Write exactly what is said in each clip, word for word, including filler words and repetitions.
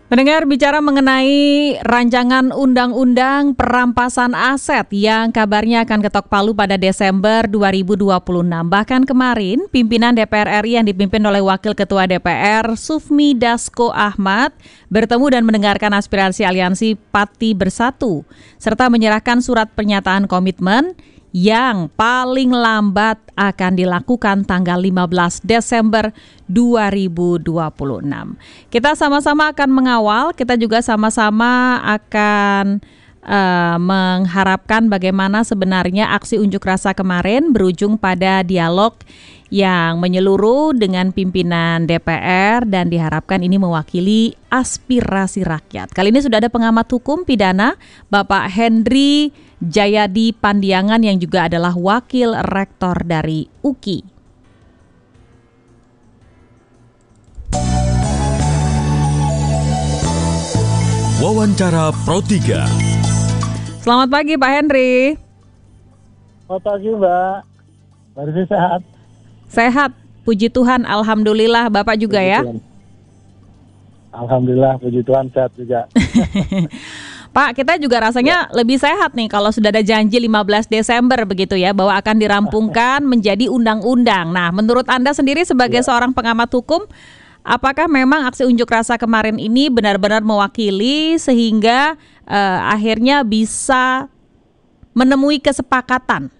Pendengar, bicara mengenai rancangan undang-undang perampasan aset yang kabarnya akan ketok palu pada Desember dua ribu dua puluh enam. Bahkan kemarin, pimpinan D P R R I yang dipimpin oleh Wakil Ketua D P R, Sufmi Dasko Ahmad, bertemu dan mendengarkan aspirasi Aliansi Pati Bersatu, serta menyerahkan surat pernyataan komitmen yang paling lambat akan dilakukan tanggal lima belas Desember dua ribu dua puluh enam. Kita sama-sama akan mengawal, kita juga sama-sama akan uh, mengharapkan bagaimana sebenarnya aksi unjuk rasa kemarin berujung pada dialog yang menyeluruh dengan pimpinan D P R dan diharapkan ini mewakili aspirasi rakyat. Kali ini sudah ada pengamat hukum pidana, Bapak Henry Jayadi Pandiangan yang juga adalah wakil rektor dari U K I. Wawancara Pro tiga. Selamat pagi Pak Henry. Selamat pagi Mbak. Baru sehat. Sehat, puji Tuhan, alhamdulillah. Bapak juga puji ya? Tuhan. Alhamdulillah, puji Tuhan sehat juga. Pak, kita juga rasanya ya. lebih sehat nih kalau sudah ada janji lima belas Desember begitu ya, bahwa akan dirampungkan menjadi undang-undang. Nah, menurut Anda sendiri sebagai ya. seorang pengamat hukum, apakah memang aksi unjuk rasa kemarin ini benar-benar mewakili sehingga uh, akhirnya bisa menemui kesepakatan?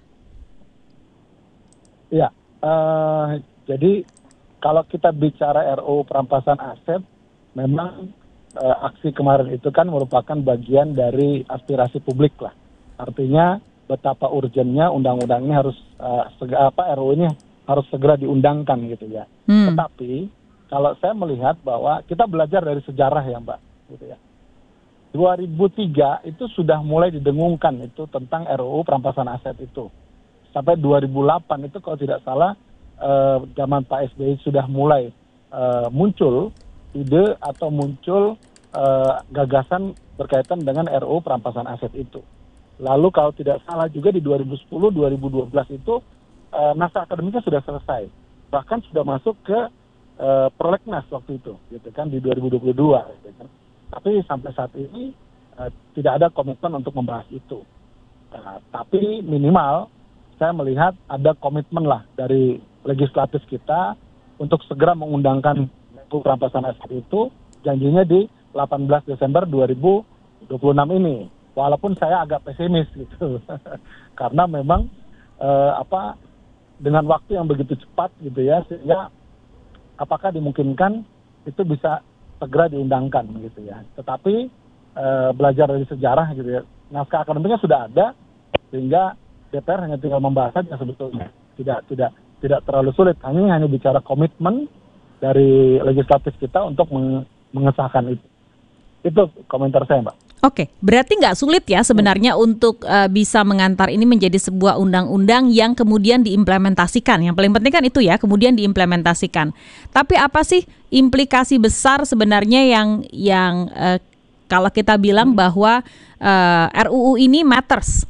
Ya. Uh, jadi kalau kita bicara R U perampasan aset, memang uh, aksi kemarin itu kan merupakan bagian dari aspirasi publik lah. Artinya betapa urgennya undang-undang ini harus uh, segera, apa R U ini harus segera diundangkan gitu ya. Hmm. Tetapi kalau saya melihat bahwa kita belajar dari sejarah ya Mbak, gitu ya. dua ribu tiga itu sudah mulai didengungkan itu tentang R U perampasan aset itu. Sampai dua ribu delapan itu kalau tidak salah eh, zaman Pak S B Y sudah mulai eh, muncul ide atau muncul eh, gagasan berkaitan dengan R U perampasan aset itu. Lalu kalau tidak salah juga di dua ribu sepuluh dua ribu dua belas itu eh, naskah akademiknya sudah selesai. Bahkan sudah masuk ke eh, prolegnas waktu itu, gitu kan, di dua ribu dua puluh dua. Gitu kan. Tapi sampai saat ini eh, tidak ada komitmen untuk membahas itu. Nah, tapi minimal saya melihat ada komitmen lah dari legislatif kita untuk segera mengundangkan R U perampasan aset itu, janjinya di delapan belas Desember dua ribu dua puluh enam ini. Walaupun saya agak pesimis gitu, karena memang eh, apa dengan waktu yang begitu cepat gitu ya, sehingga apakah dimungkinkan itu bisa segera diundangkan gitu ya. Tetapi eh, belajar dari sejarah gitu ya, naskah akademiknya sudah ada, sehingga D P R hanya tinggal membahas saja sebetulnya, tidak tidak tidak terlalu sulit. Hanya hanya bicara komitmen dari legislatif kita untuk meng- mengesahkan itu. Itu komentar saya, Mbak. Oke, berarti nggak sulit ya sebenarnya hmm. untuk uh, bisa mengantar ini menjadi sebuah undang-undang yang kemudian diimplementasikan. Yang paling penting kan itu ya, kemudian diimplementasikan. Tapi apa sih implikasi besar sebenarnya yang yang uh, kalau kita bilang hmm. bahwa uh, R U U ini matters?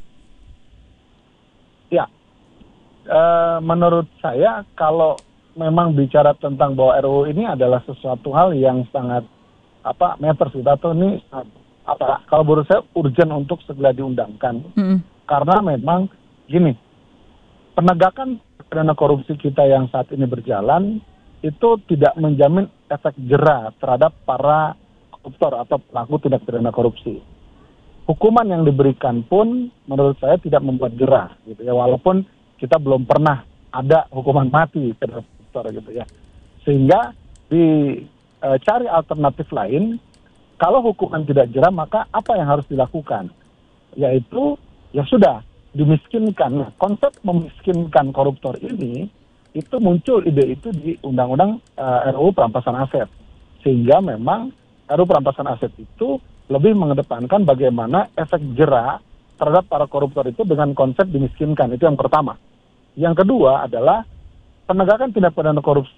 Ya, e, menurut saya kalau memang bicara tentang bahwa R U U ini adalah sesuatu hal yang sangat apa matters gitu, atau ini apa kalau menurut saya urgent untuk segera diundangkan, mm-hmm. karena memang gini, penegakan pidana korupsi kita yang saat ini berjalan itu tidak menjamin efek jera terhadap para koruptor atau pelaku tindak pidana korupsi. Hukuman yang diberikan pun menurut saya tidak membuat jerah gitu ya, walaupun kita belum pernah ada hukuman mati terhadap koruptor gitu ya. Sehingga dicari e, alternatif lain. Kalau hukuman tidak jerah, maka apa yang harus dilakukan? Yaitu ya sudah dimiskinkan. Nah, konsep memiskinkan koruptor ini itu muncul ide itu di Undang-Undang e, R U perampasan aset. Sehingga memang R U perampasan aset itu lebih mengedepankan bagaimana efek jera terhadap para koruptor itu dengan konsep dimiskinkan. Itu yang pertama. Yang kedua adalah penegakan tindak pidana korupsi.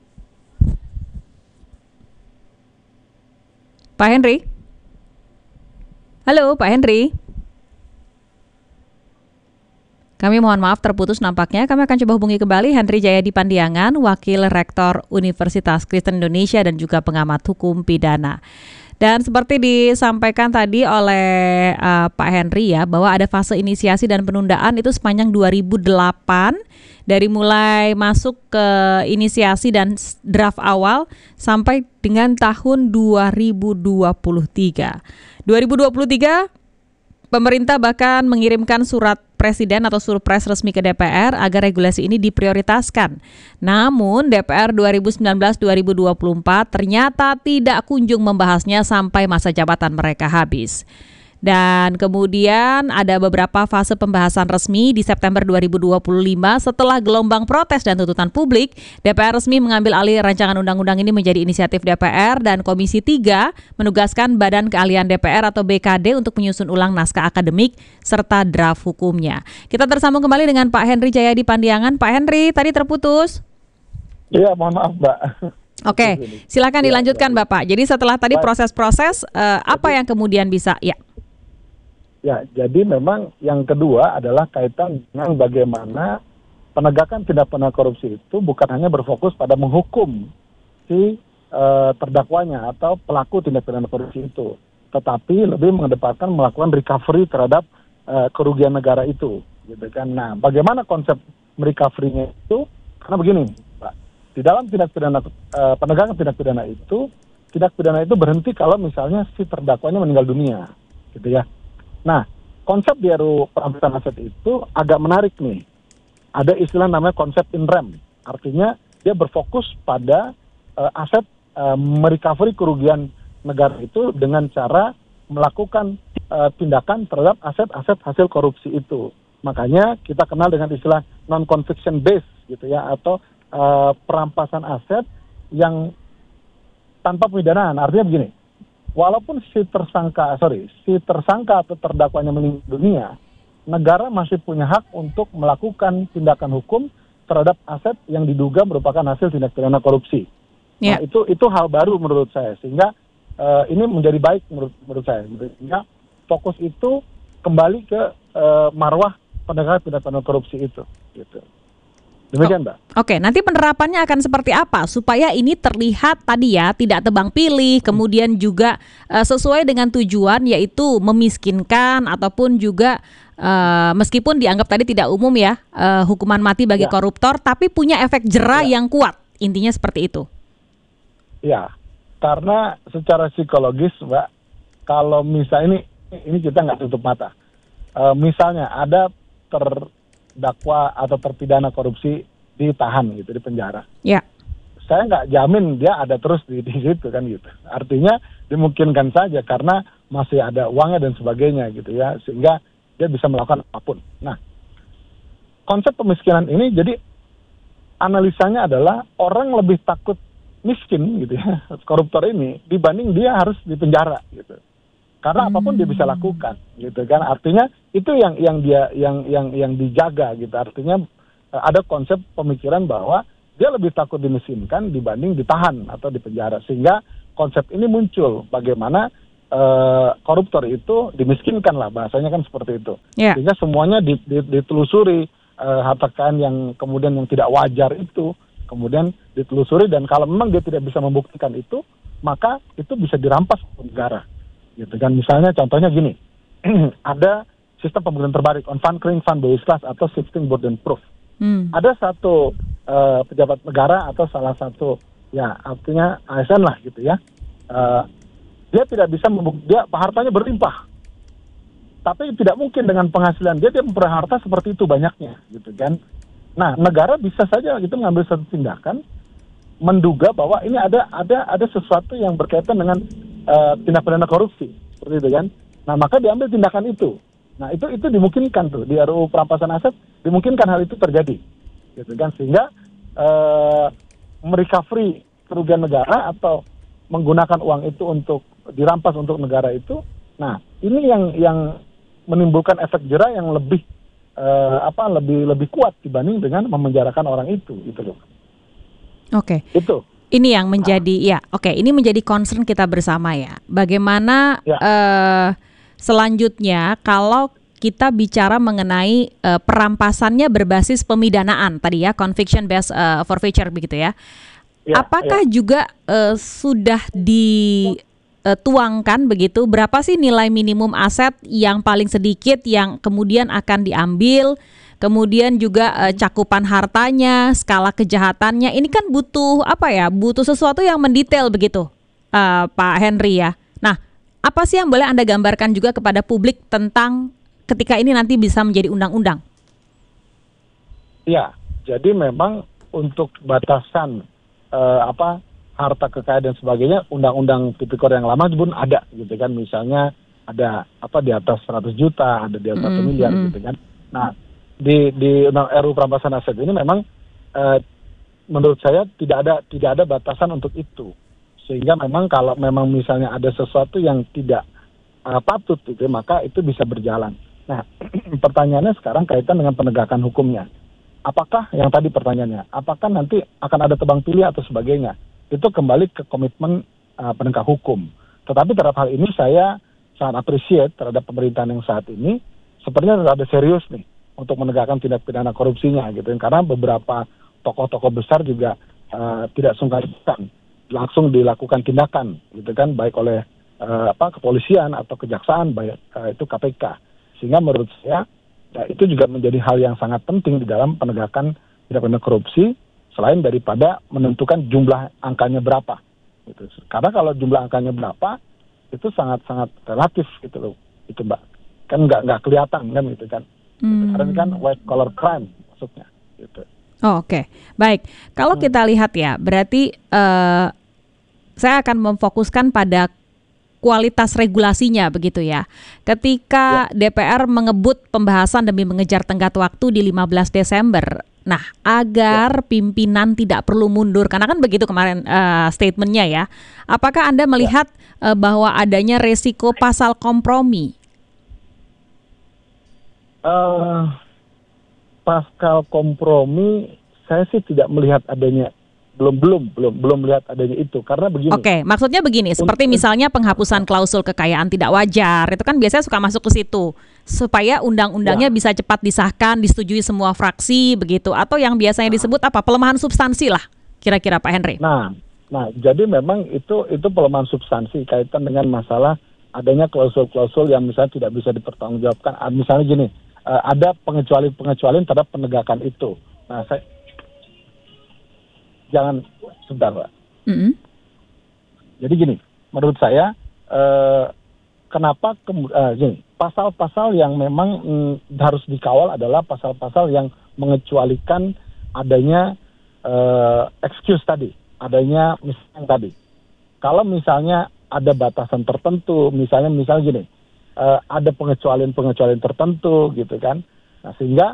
Pak Henry? Halo Pak Henry? Kami mohon maaf terputus nampaknya. Kami akan coba hubungi kembali Henry Jayadi Pandiangan, Wakil Rektor Universitas Kristen Indonesia dan juga pengamat hukum pidana. Dan seperti disampaikan tadi oleh uh, Pak Henry ya, bahwa ada fase inisiasi dan penundaan itu sepanjang dua ribu delapan, dari mulai masuk ke inisiasi dan draft awal sampai dengan tahun dua ribu dua puluh tiga. dua ribu dua puluh tiga pemerintah bahkan mengirimkan surat presiden atau surpres resmi ke D P R agar regulasi ini diprioritaskan. Namun D P R dua ribu sembilan belas sampai dua ribu dua puluh empat ternyata tidak kunjung membahasnya sampai masa jabatan mereka habis. Dan kemudian ada beberapa fase pembahasan resmi di September dua ribu dua puluh lima setelah gelombang protes dan tuntutan publik. D P R resmi mengambil alih rancangan undang-undang ini menjadi inisiatif D P R dan Komisi tiga menugaskan Badan Keahlian D P R atau B K D untuk menyusun ulang naskah akademik serta draft hukumnya. Kita tersambung kembali dengan Pak Henry Jayadi Pandiangan. Pak Henry, tadi terputus. Iya, mohon maaf, Mbak. Oke, silakan dilanjutkan ya, Bapak. Jadi setelah tadi proses-proses, eh, apa yang kemudian bisa, ya? Ya, jadi memang yang kedua adalah kaitan dengan bagaimana penegakan tindak pidana korupsi itu bukan hanya berfokus pada menghukum si uh, terdakwanya atau pelaku tindak pidana korupsi itu, tetapi lebih mengedepankan melakukan recovery terhadap uh, kerugian negara itu, gitu kan. Nah, bagaimana konsep merecovery-nya itu? Karena begini, Pak, di dalam tindak pidana uh, penegakan tindak pidana itu, tindak pidana itu berhenti kalau misalnya si terdakwanya meninggal dunia, gitu ya. Nah, konsep di R U U perampasan aset itu agak menarik nih. Ada istilah namanya konsep in rem. Artinya dia berfokus pada uh, aset uh, merecovery kerugian negara itu dengan cara melakukan uh, tindakan terhadap aset-aset hasil korupsi itu. Makanya kita kenal dengan istilah non-conviction based gitu ya, atau uh, perampasan aset yang tanpa pemidanaan. Artinya begini. Walaupun si tersangka, sorry, si tersangka atau terdakwanya meninggal dunia, negara masih punya hak untuk melakukan tindakan hukum terhadap aset yang diduga merupakan hasil tindak pidana korupsi. Yeah. Nah, itu itu hal baru menurut saya, sehingga uh, ini menjadi baik menurut menurut saya. Sehingga fokus itu kembali ke uh, marwah penegakan tindak pidana korupsi itu, gitu. Demikian, Mbak. Oke, nanti penerapannya akan seperti apa supaya ini terlihat tadi ya tidak tebang pilih, kemudian juga uh, sesuai dengan tujuan yaitu memiskinkan ataupun juga uh, meskipun dianggap tadi tidak umum ya uh, hukuman mati bagi ya. koruptor, tapi punya efek jera ya. yang kuat. Intinya seperti itu. Ya, karena secara psikologis, Mbak, kalau misalnya ini ini kita nggak tutup mata. Uh, misalnya ada ter dakwa atau terpidana korupsi ditahan gitu di penjara. Ya. Saya nggak jamin dia ada terus di, di situ kan gitu. Artinya dimungkinkan saja karena masih ada uangnya dan sebagainya gitu ya, sehingga dia bisa melakukan apapun. Nah, konsep pemiskinan ini jadi analisanya adalah orang lebih takut miskin gitu ya, koruptor ini dibanding dia harus di penjara gitu. Karena apapun dia bisa lakukan, gitu kan. Artinya itu yang yang dia yang yang yang dijaga, gitu. Artinya ada konsep pemikiran bahwa dia lebih takut dimiskinkan dibanding ditahan atau dipenjara. Sehingga konsep ini muncul bagaimana uh, koruptor itu dimiskinkan lah, bahasanya kan seperti itu. Yeah. Sehingga semuanya ditelusuri uh, harta kekayaan yang kemudian yang tidak wajar itu, kemudian ditelusuri, dan kalau memang dia tidak bisa membuktikan itu, maka itu bisa dirampas negara. Gitu kan, misalnya contohnya gini, ada sistem pembuktian terbalik on fund clearing fund based class atau shifting burden proof. Hmm. Ada satu uh, pejabat negara atau salah satu ya artinya A S N lah gitu ya, uh, dia tidak bisa membuktikan, dia hartanya berlimpah, tapi tidak mungkin dengan penghasilan dia dia memperoleh harta seperti itu banyaknya gitu kan. Nah, negara bisa saja gitu mengambil satu tindakan menduga bahwa ini ada ada ada sesuatu yang berkaitan dengan Uh, tindak pidana korupsi seperti itu kan. Nah, maka diambil tindakan itu. Nah, itu itu dimungkinkan tuh di R U U perampasan aset, dimungkinkan hal itu terjadi, gitu kan, sehingga uh, merecovery kerugian negara atau menggunakan uang itu untuk dirampas untuk negara itu. Nah, ini yang yang menimbulkan efek jera yang lebih uh, apa lebih lebih kuat dibanding dengan memenjarakan orang itu, gitu loh. Oke. Okay. Itu. Ini yang menjadi ya, oke, ini menjadi concern kita bersama ya. Bagaimana ya. Uh, selanjutnya kalau kita bicara mengenai uh, perampasannya berbasis pemidanaan tadi ya, conviction based uh, forfeiture begitu ya. Ya, apakah ya. juga uh, sudah di uh, tuangkan begitu, berapa sih nilai minimum aset yang paling sedikit yang kemudian akan diambil, kemudian juga uh, cakupan hartanya, skala kejahatannya. Ini kan butuh apa ya? Butuh sesuatu yang mendetail begitu, uh, Pak Henry ya. Nah, apa sih yang boleh Anda gambarkan juga kepada publik tentang ketika ini nanti bisa menjadi undang-undang? Ya, jadi memang untuk batasan uh, apa harta kekayaan dan sebagainya, undang-undang tipikor yang lama pun ada gitu kan, misalnya ada apa di atas seratus juta, ada di atas satu miliar mm-hmm. gitu kan. Nah, di di undang R U U perampasan aset ini memang uh, menurut saya tidak ada tidak ada batasan untuk itu, sehingga memang kalau memang misalnya ada sesuatu yang tidak uh, patut gitu, maka itu bisa berjalan. Nah, pertanyaannya sekarang kaitan dengan penegakan hukumnya. Apakah yang tadi pertanyaannya, apakah nanti akan ada tebang pilih atau sebagainya? Itu kembali ke komitmen uh, penegak hukum. Tetapi terhadap hal ini saya sangat appreciate terhadap pemerintahan yang saat ini, sepertinya ada serius nih untuk menegakkan tindak pidana korupsinya gitu. Karena beberapa tokoh-tokoh besar juga uh, tidak sungkan-sungkan langsung dilakukan tindakan gitu kan, baik oleh uh, apa kepolisian atau kejaksaan, baik uh, itu K P K. Sehingga menurut saya ya, itu juga menjadi hal yang sangat penting di dalam penegakan tindak pidana korupsi, selain daripada menentukan jumlah angkanya berapa. Gitu. Karena kalau jumlah angkanya berapa, itu sangat-sangat relatif gitu loh, itu Mbak. Kan nggak nggak kelihatan kan gitu kan. Hmm. Gitu. Karena ini kan white collar crime maksudnya. Gitu. Oh, Oke, okay. Baik. Kalau hmm. kita lihat ya, berarti uh, saya akan memfokuskan pada kualitas regulasinya begitu ya. Ketika ya. D P R mengebut pembahasan demi mengejar tenggat waktu di lima belas Desember. Nah, agar ya. pimpinan tidak perlu mundur, karena kan begitu kemarin uh, statementnya ya. Apakah Anda melihat ya. uh, bahwa adanya resiko pasal kompromi? Uh, pasal kompromi, saya sih tidak melihat adanya. Belum belum belum belum melihat adanya itu, karena begini. Oke, okay, maksudnya begini, seperti untuk, misalnya penghapusan klausul kekayaan tidak wajar, itu kan biasanya suka masuk ke situ supaya undang-undangnya ya. bisa cepat disahkan, disetujui semua fraksi begitu, atau yang biasanya nah. disebut apa, pelemahan substansi lah, kira-kira Pak Henry. Nah, nah jadi memang itu itu pelemahan substansi kaitan dengan masalah adanya klausul-klausul yang misalnya tidak bisa dipertanggungjawabkan. Misalnya gini, ada pengecualian-pengecualian terhadap penegakan itu. Nah, saya Jangan sebentar, Pak. Mm-hmm. Jadi gini, menurut saya eh, kenapa ke, eh, gini, pasal-pasal yang memang mm, harus dikawal adalah pasal-pasal yang mengecualikan adanya eh, excuse tadi, adanya misalnya tadi. Kalau misalnya ada batasan tertentu, misalnya misalnya gini, eh, ada pengecualian-pengecualian tertentu, gitu kan. Nah, sehingga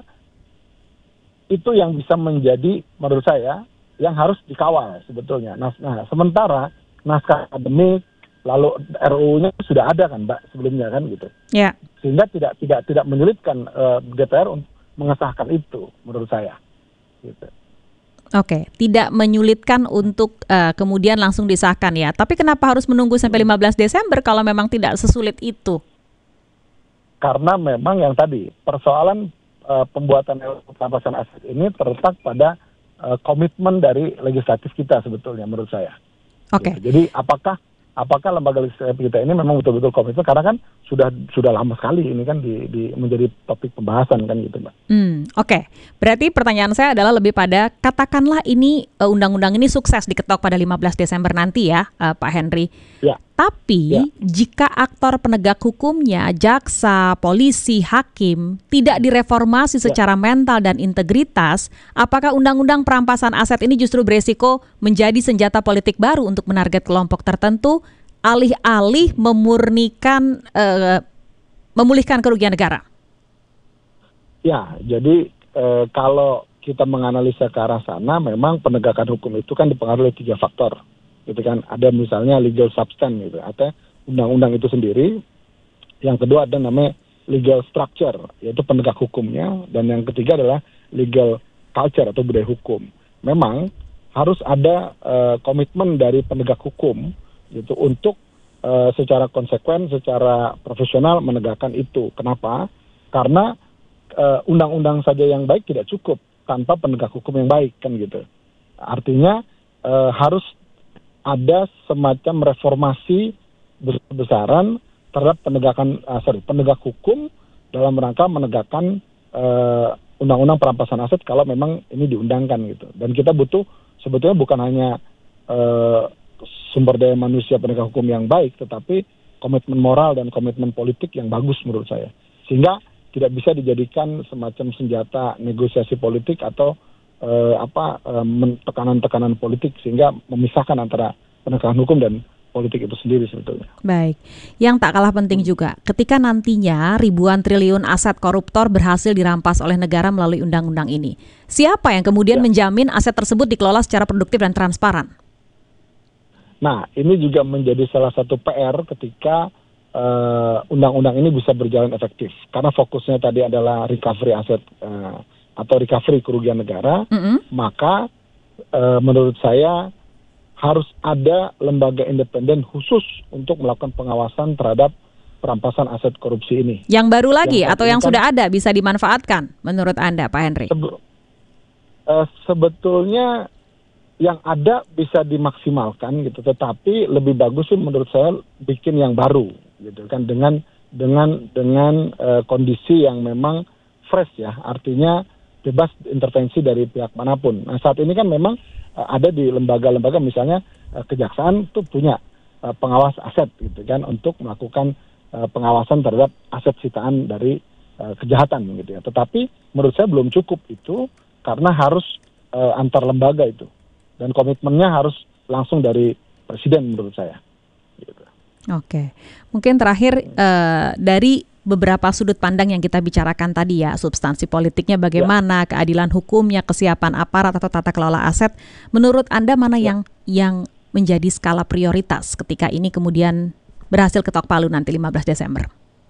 itu yang bisa menjadi menurut saya yang harus dikawal sebetulnya. Nah, nah sementara naskah akademik lalu R U U-nya sudah ada kan, Mbak, sebelumnya kan gitu. Ya. Sehingga tidak tidak tidak menyulitkan uh, D P R untuk mengesahkan itu menurut saya. Gitu. Oke, tidak menyulitkan untuk uh, kemudian langsung disahkan ya. Tapi kenapa harus menunggu sampai lima belas Desember kalau memang tidak sesulit itu? Karena memang yang tadi persoalan uh, pembuatan R U U perampasan aset ini terletak pada komitmen dari legislatif kita sebetulnya menurut saya. Oke. Okay. Gitu. Jadi apakah apakah lembaga legislatif kita ini memang betul-betul komitmen, karena kan sudah sudah lama sekali ini kan di, di menjadi topik pembahasan kan gitu, Mbak. Hmm, Oke. Okay. Berarti pertanyaan saya adalah lebih pada katakanlah ini uh, undang-undang ini sukses diketok pada lima belas Desember nanti ya, uh, Pak Henry. Ya. Tapi ya. jika aktor penegak hukumnya, jaksa, polisi, hakim tidak direformasi secara ya. mental dan integritas, apakah undang-undang perampasan aset ini justru beresiko menjadi senjata politik baru untuk menarget kelompok tertentu, alih-alih memurnikan, uh, memulihkan kerugian negara? Ya, jadi uh, kalau kita menganalisa ke arah sana, memang penegakan hukum itu kan dipengaruhi oleh tiga faktor. Gitu kan, ada misalnya legal substance gitu, atau undang-undang itu sendiri. Yang kedua ada namanya legal structure, yaitu penegak hukumnya, dan yang ketiga adalah legal culture atau budaya hukum. Memang harus ada uh, komitmen dari penegak hukum gitu untuk uh, secara konsekuen, secara profesional menegakkan itu. Kenapa? Karena uh, undang-undang saja yang baik tidak cukup tanpa penegak hukum yang baik kan gitu. Artinya uh, harus ada semacam reformasi besar-besaran terhadap penegakan, uh, sorry, penegak hukum dalam rangka menegakkan uh, undang-undang perampasan aset kalau memang ini diundangkan gitu. Dan kita butuh sebetulnya bukan hanya uh, sumber daya manusia penegak hukum yang baik, tetapi komitmen moral dan komitmen politik yang bagus menurut saya. Sehingga tidak bisa dijadikan semacam senjata negosiasi politik atau uh, apa uh, tekanan-tekanan politik sehingga memisahkan antara penegakan hukum dan politik itu sendiri sebetulnya. Baik, yang tak kalah penting juga, ketika nantinya ribuan triliun aset koruptor berhasil dirampas oleh negara melalui undang-undang ini, siapa yang kemudian ya. menjamin aset tersebut dikelola secara produktif dan transparan? Nah, ini juga menjadi salah satu P R ketika uh, undang-undang ini bisa berjalan efektif, karena fokusnya tadi adalah recovery aset uh, atau recovery kerugian negara, mm-hmm. maka uh, menurut saya harus ada lembaga independen khusus untuk melakukan pengawasan terhadap perampasan aset korupsi ini. Yang baru lagi yang atau yang kan, sudah ada bisa dimanfaatkan menurut Anda, Pak Henry? Sebe- uh, sebetulnya yang ada bisa dimaksimalkan gitu, tetapi lebih bagus sih menurut saya bikin yang baru gitu kan, dengan dengan dengan uh, kondisi yang memang fresh ya, artinya bebas intervensi dari pihak manapun. Nah, saat ini kan memang ada di lembaga-lembaga misalnya uh, kejaksaan tuh punya uh, pengawas aset gitu kan untuk melakukan uh, pengawasan terhadap aset sitaan dari uh, kejahatan gitu ya. Tetapi menurut saya belum cukup itu karena harus uh, antar lembaga itu dan komitmennya harus langsung dari presiden menurut saya. Gitu. Oke, mungkin terakhir uh, dari beberapa sudut pandang yang kita bicarakan tadi ya, substansi politiknya bagaimana, ya. keadilan hukumnya, kesiapan aparat atau tata kelola aset. Menurut Anda mana ya. yang yang menjadi skala prioritas ketika ini kemudian berhasil ketok palu nanti lima belas Desember?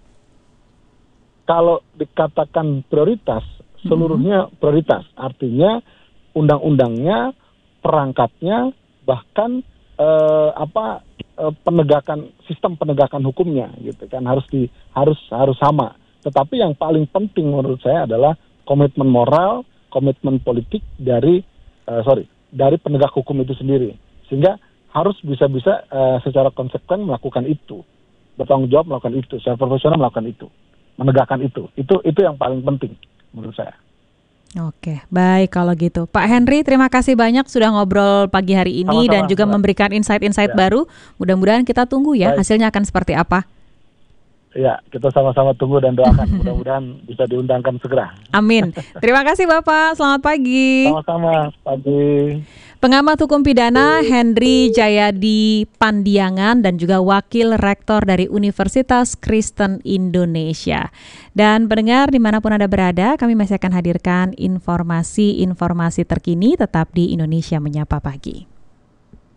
Kalau dikatakan prioritas, seluruhnya mm-hmm. prioritas. Artinya undang-undangnya, perangkatnya, bahkan eh, apa penegakan sistem penegakan hukumnya gitu kan harus di harus harus sama. Tetapi yang paling penting menurut saya adalah komitmen moral, komitmen politik dari uh, sorry dari penegak hukum itu sendiri, sehingga harus bisa-bisa uh, secara konsekuen melakukan itu, bertanggung jawab melakukan itu, secara profesional melakukan itu, menegakkan itu. Itu itu yang paling penting menurut saya. Oke, baik kalau gitu. Pak Henry, terima kasih banyak sudah ngobrol pagi hari ini. Sama-sama, dan juga sama. memberikan insight-insight ya. baru. Mudah-mudahan kita tunggu ya, baik. hasilnya akan seperti apa. Ya, kita sama-sama tunggu dan doakan. Mudah-mudahan bisa diundangkan segera. Amin. Terima kasih Bapak, selamat pagi. Sama-sama, pagi. Pengamat hukum pidana Henry Jayadi Pandiangan dan juga Wakil Rektor dari Universitas Kristen Indonesia. Dan pendengar dimanapun Anda berada, kami masih akan hadirkan informasi-informasi terkini tetap di Indonesia Menyapa Pagi.